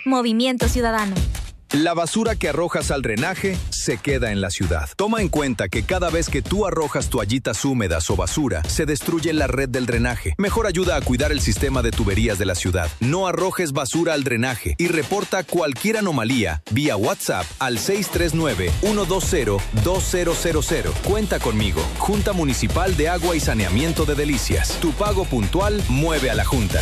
Movimiento Ciudadano. La basura que arrojas al drenaje se queda en la ciudad. Toma en cuenta que cada vez que tú arrojas toallitas húmedas o basura, se destruye la red del drenaje. Mejor ayuda a cuidar el sistema de tuberías de la ciudad. No arrojes basura al drenaje y reporta cualquier anomalía vía WhatsApp al 639-120-2000. Cuenta conmigo. Junta Municipal de Agua y Saneamiento de Delicias. Tu pago puntual mueve a la Junta.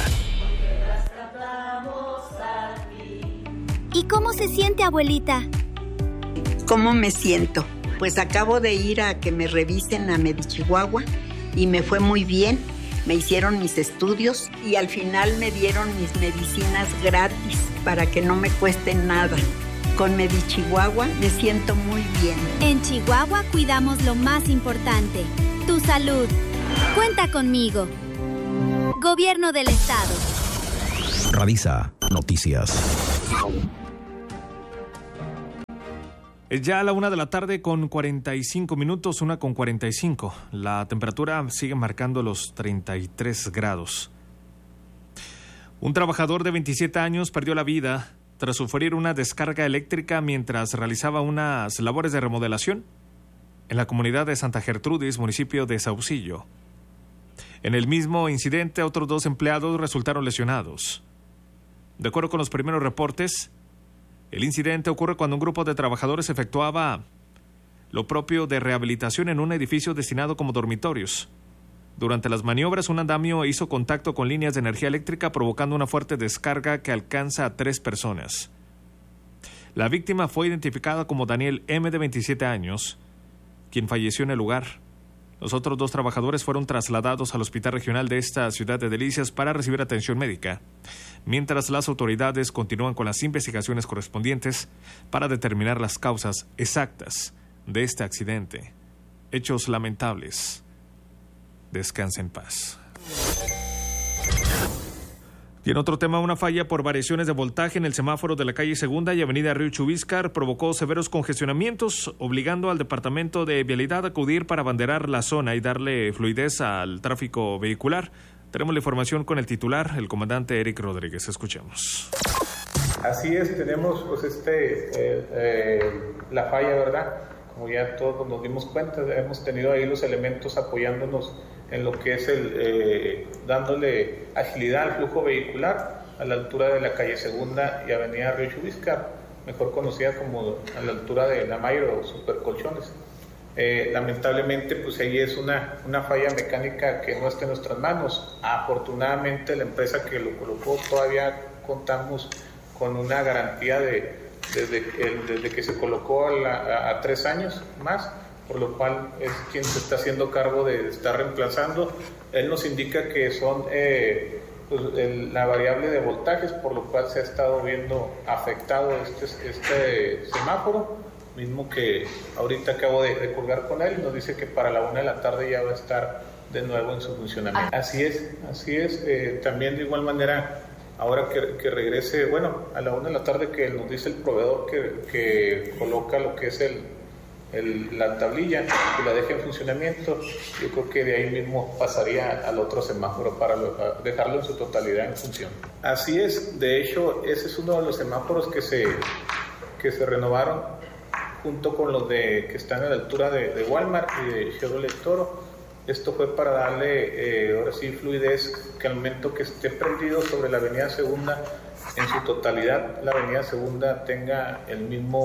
¿Y cómo se siente, abuelita? ¿Cómo me siento? Pues acabo de ir a que me revisen a Medichihuahua y me fue muy bien. Me hicieron mis estudios y al final me dieron mis medicinas gratis para que no me cuesten nada. Con Medichihuahua me siento muy bien. En Chihuahua cuidamos lo más importante, tu salud. Cuenta conmigo. Gobierno del Estado. Radisa Noticias. Es ya a la 1:45 p.m, 1:45. La temperatura sigue marcando los 33 grados. Un trabajador de 27 años perdió la vida tras sufrir una descarga eléctrica mientras realizaba unas labores de remodelación en la comunidad de Santa Gertrudis, municipio de Saucillo. En el mismo incidente, otros 2 empleados resultaron lesionados. De acuerdo con los primeros reportes, el incidente ocurre cuando un grupo de trabajadores efectuaba lo propio de rehabilitación en un edificio destinado como dormitorios. Durante las maniobras, un andamio hizo contacto con líneas de energía eléctrica, provocando una fuerte descarga que alcanza a 3 personas. La víctima fue identificada como Daniel M., de 27 años, quien falleció en el lugar. Los otros 2 trabajadores fueron trasladados al Hospital Regional de esta ciudad de Delicias para recibir atención médica, mientras las autoridades continúan con las investigaciones correspondientes para determinar las causas exactas de este accidente. Hechos lamentables. Descansa en paz. Y en otro tema, una falla por variaciones de voltaje en el semáforo de la calle Segunda y avenida Río Chubíscar provocó severos congestionamientos, obligando al Departamento de Vialidad a acudir para abanderar la zona y darle fluidez al tráfico vehicular. Tenemos la información con el titular, el comandante Eric Rodríguez. Escuchemos. Así es, tenemos pues la falla, ¿verdad? Como ya todos nos dimos cuenta, hemos tenido ahí los elementos apoyándonos en lo que es dándole agilidad al flujo vehicular a la altura de la calle Segunda y avenida Río Chubíscar, mejor conocida como a la altura de la Mayro o Supercolchones. Lamentablemente, pues ahí es una falla mecánica que no está en nuestras manos. Afortunadamente, la empresa que lo colocó todavía contamos con una garantía desde que se colocó a 3 años más, por lo cual es quien se está haciendo cargo de estar reemplazando. Él nos indica que son la variable de voltajes, por lo cual se ha estado viendo afectado este semáforo, mismo que ahorita acabo de colgar con él y nos dice que para la 1 de la tarde ya va a estar de nuevo en su funcionamiento. Así es. También de igual manera, ahora que regrese, a la 1 de la tarde que nos dice el proveedor que coloca lo que es la tablilla, que la deje en funcionamiento, yo creo que de ahí mismo pasaría al otro semáforo para dejarlo en su totalidad en función. Así es, de hecho, ese es uno de los semáforos que se renovaron junto con los que están a la altura de Walmart y de Chevrolet Toro. Esto fue para darle, ahora sí, fluidez, que al momento que esté prendido sobre la avenida Segunda, en su totalidad, la avenida Segunda tenga la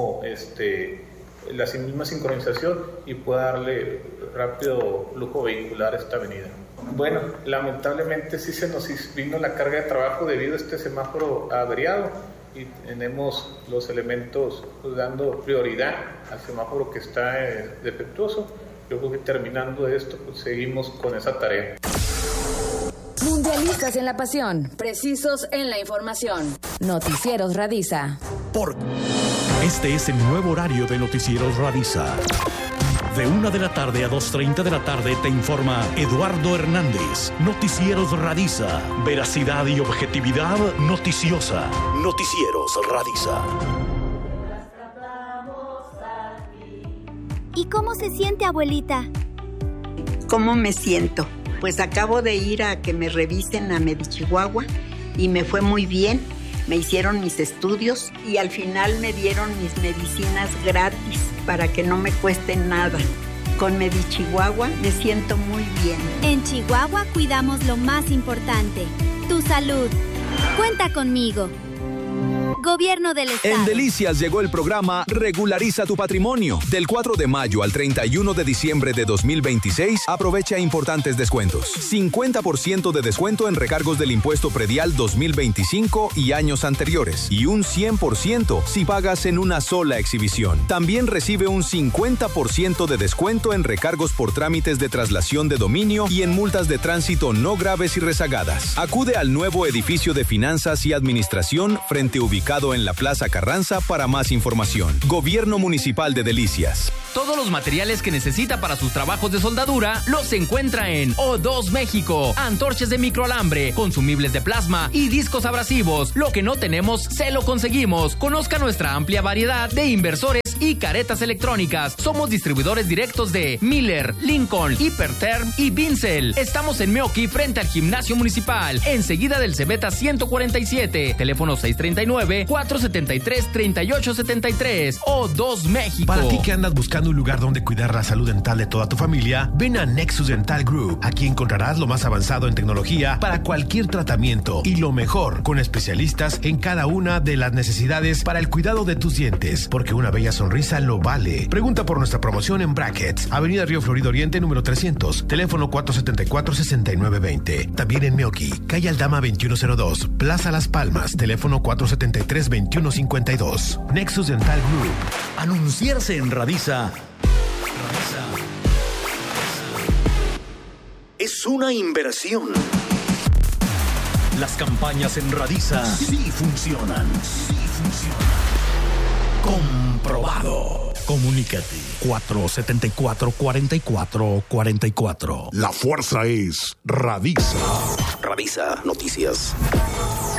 misma sincronización y pueda darle rápido flujo vehicular a esta avenida. Bueno, lamentablemente sí se nos vino la carga de trabajo debido a este semáforo averiado y tenemos los elementos dando prioridad al semáforo que está defectuoso. Yo creo que terminando esto, pues seguimos con esa tarea. Mundialistas en la pasión, precisos en la información. Noticieros Radisa. Este es el nuevo horario de Noticieros Radisa. De 1 de la tarde a 2:30 de la tarde te informa Eduardo Hernández. Noticieros Radisa. Veracidad y objetividad noticiosa. Noticieros Radisa. ¿Y cómo se siente, abuelita? ¿Cómo me siento? Pues acabo de ir a que me revisen a Medichihuahua y me fue muy bien. me hicieron mis estudios y al final me dieron mis medicinas gratis para que no me cueste nada. Con Medichihuahua me siento muy bien. En Chihuahua cuidamos lo más importante, tu salud. Cuenta conmigo. Gobierno del Estado. En Delicias llegó el programa Regulariza tu Patrimonio. Del 4 de mayo al 31 de diciembre de 2026, aprovecha importantes descuentos. 50% de descuento en recargos del impuesto predial 2025 y años anteriores. Y un 100% si pagas en una sola exhibición. También recibe un 50% de descuento en recargos por trámites de traslación de dominio y en multas de tránsito no graves y rezagadas. Acude al nuevo edificio de Finanzas y Administración frente ubicado en la Plaza Carranza para más información. Gobierno Municipal de Delicias. Todos los materiales que necesita para sus trabajos de soldadura los encuentra en O2 México. Antorchas de microalambre, consumibles de plasma y discos abrasivos. Lo que no tenemos, se lo conseguimos. Conozca nuestra amplia variedad de inversores y caretas electrónicas. Somos distribuidores directos de Miller, Lincoln, Hiperterm y Vincel. Estamos en Meoqui frente al Gimnasio Municipal, enseguida del Cebeta 147. Teléfono 639-473-3873. O2 México. Para ti que andas buscando un lugar donde cuidar la salud dental de toda tu familia, ven a Nexus Dental Group. Aquí encontrarás lo más avanzado en tecnología para cualquier tratamiento y lo mejor, con especialistas en cada una de las necesidades para el cuidado de tus dientes, porque una bella sonrisa lo vale. Pregunta por nuestra promoción en Brackets, Avenida Río Florido Oriente, número 300, teléfono 474-6920. También en Meoqui, calle Aldama 2102, Plaza Las Palmas, teléfono 473-2152. Nexus Dental Group. Anunciarse en Radisa es una inversión. Las campañas en Radisa sí funcionan. Comprobado. Comunícate 474-4444. La fuerza es Radisa. Radisa Noticias.